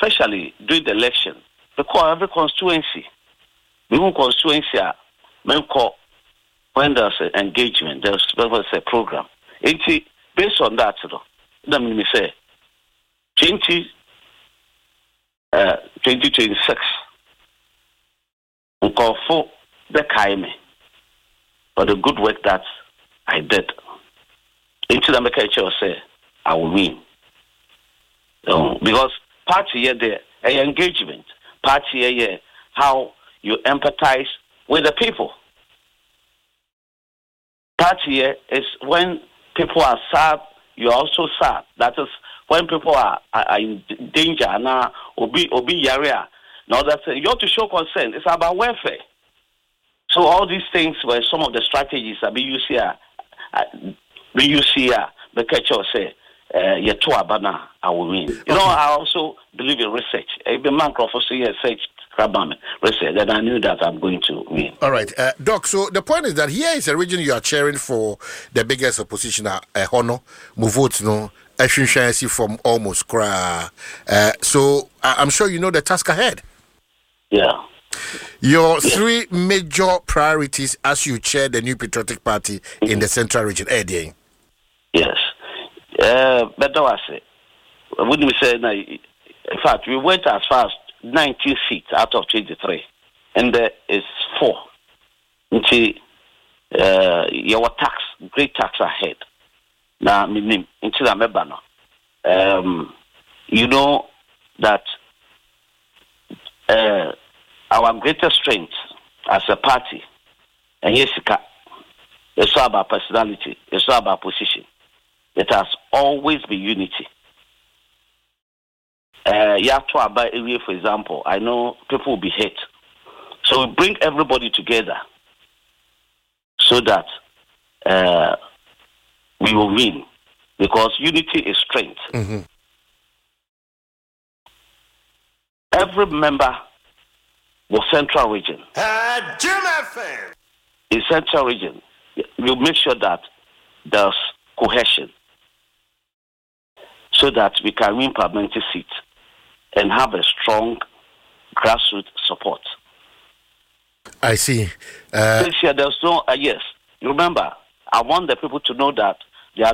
especially during the election, because every constituency, even constituency, when there's an engagement, there's a program. Based on that, let me say, 2026, for the Kaime, for the good work that I did. Into the Mekacho say, I will win. Because party here, the engagement, party here, how you empathize with the people. Party here is when people are sad, you're also sad. That is when people are in danger now, obi yarea. Now that's you have to show concern. It's about welfare. So all these things were some of the strategies that we use here. The catcher say, "Yetuabana, I will win." You know, I also believe in research. If the man Crawford say research, then I knew that I'm going to win. All right, Doc. So the point is that here is a region you are cheering for the biggest opposition, Hono, Muvot, no, from almost cry. So I'm sure you know the task ahead. Yeah. Your three major priorities as you chair the New Patriotic Party in the Central Region, Eddie. Yes. But that was it. Wouldn't we say, in fact, we went as far as 19 seats out of 23, and there is 4. Into your tax, great tax ahead. Now, into the Mebano. You know that our greatest strength as a party, and yes, it's all about personality, it's all about position. It has always been unity. Yatwa area, for example, I know people will be hit. So we bring everybody together so that we will win, because unity is strength. Mm-hmm. Every member of Central Region, in Central Region, we'll make sure that there's cohesion so that we can win parliamentary seats and have a strong grassroots support. I see. This year, there's no, yes. You remember, I want the people to know that